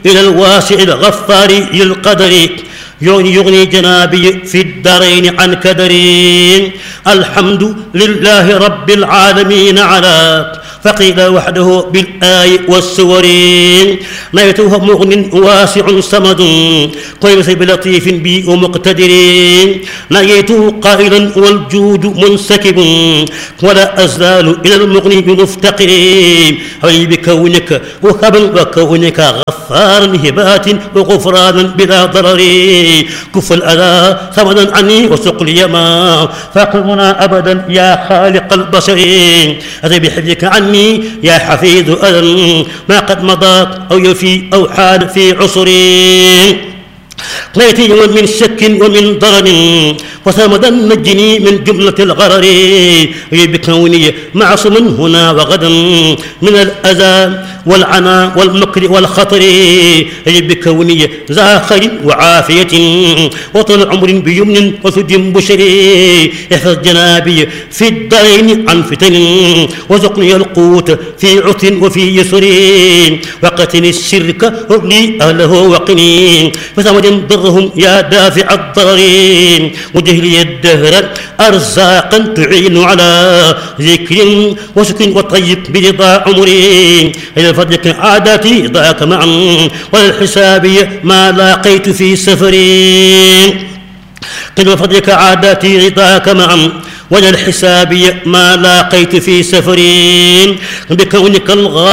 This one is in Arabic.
إلى الواسع الغفار للقدر يغني جنابي في الدارين عن كدري. الحمد لله رب العالمين على فقيل وحده بالآي والسور. نيته مغن واسع صمد قيس بلطيف بي ومقتدر. نيته قائلا والجود منسكب ولا أزال إلى المغني بمفتقر. أي بكونك وهبا وكونك غفارا هبات وغفرانا بلا ضرر. كف الأذى ثمنا عني وسق لي ما فاقمنا أبدا يا خالق البشر. أتي بحفظك عني يا حفيظ أذى ما قد مضى أو يفي أو حال في عصري. قيتي من شك ومن ضرر وثمدا نجني من جملة الغرر. بكوني معصوم هنا وغدا من الأذى والعنى والمكر والخطر. بكوني ذا خير وعافية وطول عمر بيمن وثج بشر. احفظ جنابي في الدين عن فتن وزقني القوت في عث وفي يسر. وقتني الشرك اغني أهله وقني فثمد ضرهم يا دافع الضرر. وجهلي الدهر أرزاقا تعين على ذكر وسكن وطيب برضا عمري. إلى فضلك عاداتي ضاك معا وللحساب ما لاقيت في سفري. قل بفضلك عاداتي رضاك معا وللحساب ما لاقيت في سفري. بكونك الغالي